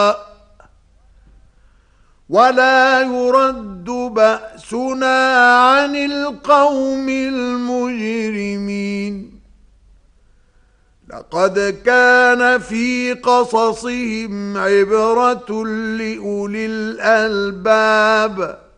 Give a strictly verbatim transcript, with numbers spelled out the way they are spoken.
ولا يرد بأسنا عن القوم المجرمين لقد كان في قصصهم عبرة لأولي الألباب